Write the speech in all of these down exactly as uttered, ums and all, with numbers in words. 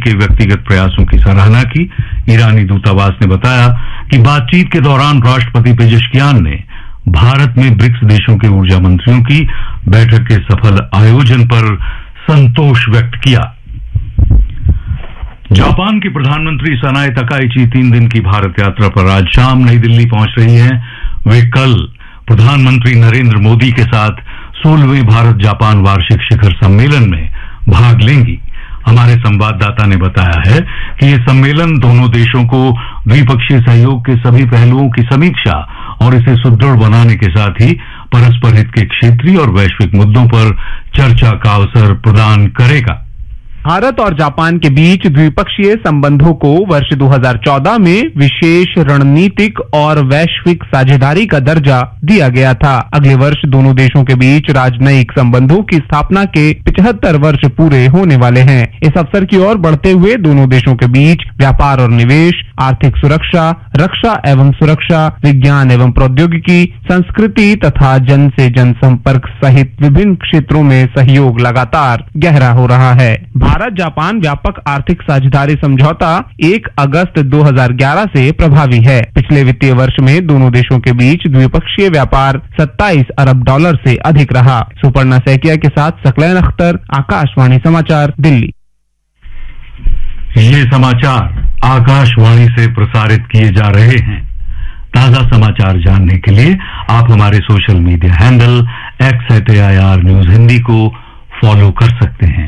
के व्यक्तिगत प्रयासों की सराहना की। ईरानी दूतावास ने बताया कि बातचीत के दौरान राष्ट्रपति पेजेशकियान ने भारत में ब्रिक्स देशों के ऊर्जा मंत्रियों की बैठक के सफल आयोजन पर संतोष व्यक्त किया। जापान की प्रधानमंत्री सनाए तकाइची तीन दिन की भारत यात्रा पर आज शाम नई दिल्ली पहुंच रही हैं। वे कल प्रधानमंत्री नरेंद्र मोदी के साथ सोलहवें भारत जापान वार्षिक शिखर सम्मेलन में भाग लेंगी। हमारे संवाददाता ने बताया है कि ये सम्मेलन दोनों देशों को द्विपक्षीय सहयोग के सभी पहलुओं की समीक्षा और इसे सुदृढ़ बनाने के साथ ही परस्पर हित के क्षेत्रीय और वैश्विक मुद्दों पर चर्चा का अवसर प्रदान करेगा। भारत और जापान के बीच द्विपक्षीय संबंधों को वर्ष दो हज़ार चौदह में विशेष रणनीतिक और वैश्विक साझेदारी का दर्जा दिया गया था। अगले वर्ष दोनों देशों के बीच राजनयिक संबंधों की स्थापना के पचहत्तर वर्ष पूरे होने वाले हैं। इस अवसर की ओर बढ़ते हुए दोनों देशों के बीच व्यापार और निवेश, आर्थिक सुरक्षा, रक्षा एवं सुरक्षा, विज्ञान एवं प्रौद्योगिकी, संस्कृति तथा जन से जन संपर्क सहित विभिन्न क्षेत्रों में सहयोग लगातार गहरा हो रहा है। भारत जापान व्यापक आर्थिक साझेदारी समझौता एक अगस्त दो हज़ार ग्यारह से प्रभावी है। पिछले वित्तीय वर्ष में दोनों देशों के बीच द्विपक्षीय व्यापार सत्ताईस अरब डॉलर से अधिक रहा। सुपर्णा सैकिया के साथ सकलैन अख्तर, आकाशवाणी समाचार, दिल्ली। ये समाचार आकाशवाणी से प्रसारित किए जा रहे हैं। ताजा समाचार जानने के लिए आप हमारे social media handle x eight A I R news Hindi को फॉलो कर सकते हैं।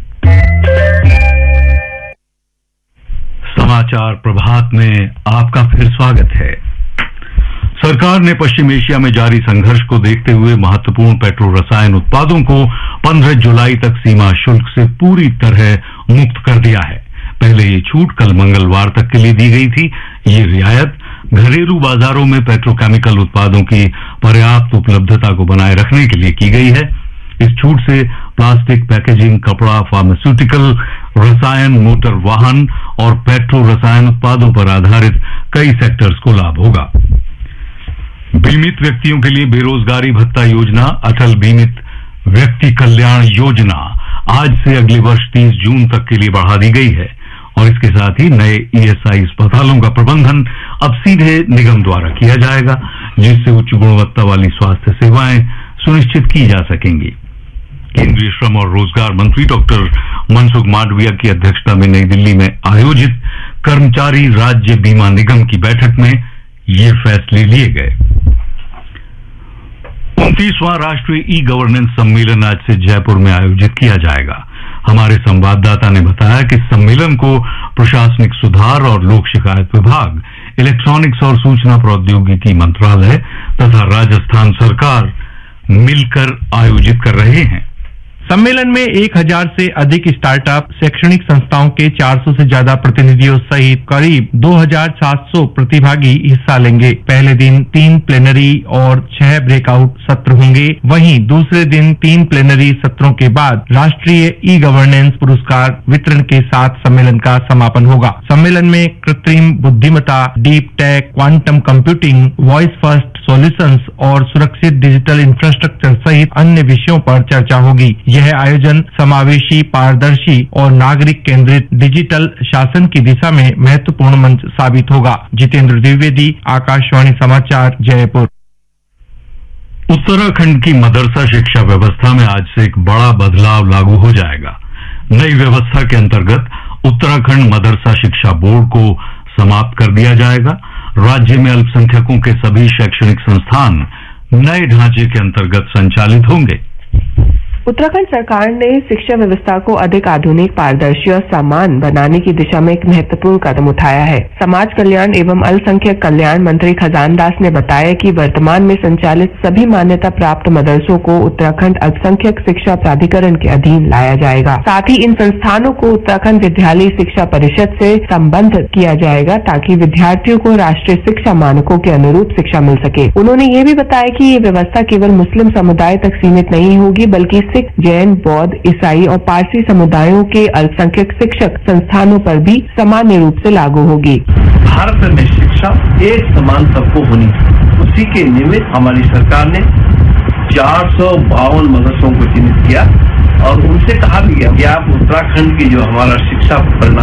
समाचार प्रभात में आपका फिर स्वागत है। सरकार ने पश्चिम एशिया में जारी संघर्ष को देखते हुए महत्वपूर्ण पेट्रो रसायन उत्पादों को पंद्रह जुलाई तक सीमा शुल्क से पूरी तरह मुक्त कर दिया है। पहले ये छूट कल मंगलवार तक के लिए दी गई थी। ये रियायत घरेलू बाजारों में पेट्रोकेमिकल उत्पादों की पर्याप्त उपलब्धता को बनाए रखने के लिए की गई है। इस छूट से प्लास्टिक, पैकेजिंग, कपड़ा, फार्मास्यूटिकल, रसायन, मोटर वाहन और पेट्रो रसायन उत्पादों पर आधारित कई सेक्टर्स को लाभ होगा। बीमित व्यक्तियों के लिए बेरोजगारी भत्ता योजना, अटल बीमित व्यक्ति कल्याण योजना आज से अगले वर्ष तीस जून तक के लिए बढ़ा दी गई है और इसके साथ ही नए ई एस आई अस्पतालों का प्रबंधन अब सीधे निगम द्वारा किया जाएगा, जिससे उच्च गुणवत्ता वाली स्वास्थ्य सेवाएं सुनिश्चित की जा सकेंगी। केंद्रीय श्रम और रोजगार मंत्री डॉक्टर मनसुख मांडविया की अध्यक्षता में नई दिल्ली में आयोजित कर्मचारी राज्य बीमा निगम की बैठक में ये फैसले लिए गए। उनतीसवां राष्ट्रीय ई गवर्नेंस सम्मेलन आज से जयपुर में आयोजित किया जाएगा। हमारे संवाददाता ने बताया कि सम्मेलन को प्रशासनिक सुधार और लोक शिकायत विभाग, इलेक्ट्रॉनिक्स और सूचना प्रौद्योगिकी मंत्रालय तथा राजस्थान सरकार मिलकर आयोजित कर रहे हैं। सम्मेलन में एक हज़ार से अधिक स्टार्टअप, शैक्षणिक संस्थाओं के चार सौ से ज्यादा प्रतिनिधियों सहित करीब दो हज़ार सात सौ प्रतिभागी हिस्सा लेंगे। पहले दिन तीन प्लेनरी और छह ब्रेकआउट सत्र होंगे। वहीं दूसरे दिन तीन प्लेनरी सत्रों के बाद राष्ट्रीय ई गवर्नेंस पुरस्कार वितरण के साथ सम्मेलन का समापन होगा। सम्मेलन में कृत्रिम बुद्धिमत्ता, deep tech, quantum computing, voice first solutions और सुरक्षित डिजिटल इंफ्रास्ट्रक्चर सहित अन्य विषयों पर चर्चा होगी। यह आयोजन समावेशी, पारदर्शी और नागरिक केंद्रित डिजिटल शासन की दिशा में महत्वपूर्ण मंच साबित होगा। जितेंद्र द्विवेदी, आकाशवाणी समाचार, जयपुर। उत्तराखंड की मदरसा शिक्षा व्यवस्था में आज से एक बड़ा बदलाव लागू हो जाएगा। नई व्यवस्था के अंतर्गत उत्तराखंड मदरसा शिक्षा बोर्ड को समाप्त कर दिया जाएगा। राज्य में अल्पसंख्यकों के सभी शैक्षणिक संस्थान नए ढांचे के अंतर्गत संचालित होंगे। उत्तराखंड सरकार ने शिक्षा व्यवस्था को अधिक आधुनिक, पारदर्शी और समान बनाने की दिशा में एक महत्वपूर्ण कदम उठाया है। समाज कल्याण एवं अल्पसंख्यक कल्याण मंत्री खजान दास ने बताया कि वर्तमान में संचालित सभी मान्यता प्राप्त मदरसों को उत्तराखंड अल्पसंख्यक शिक्षा प्राधिकरण के अधीन लाया जाएगा। साथ ही इन संस्थानों को उत्तराखंड विद्यालय शिक्षा परिषद से संबद्ध किया जाएगा ताकि विद्यार्थियों को राष्ट्रीय शिक्षा मानकों के अनुरूप शिक्षा मिल सके। उन्होंने ये भी बताया कि ये व्यवस्था केवल मुस्लिम समुदाय तक सीमित नहीं होगी, बल्कि सिख, जैन, बौद्ध, ईसाई और पारसी समुदायों के अल्पसंख्यक शिक्षक संस्थानों पर भी सामान्य रूप से लागू होगी। भारत में शिक्षा एक समान सबको होनी चाहिए। उसी के निमित्त हमारी सरकार ने चार सौ बावन मदरसों को चिन्हित किया और उनसे कहा भी गया कि आप उत्तराखंड की जो हमारा शिक्षा प्रणाली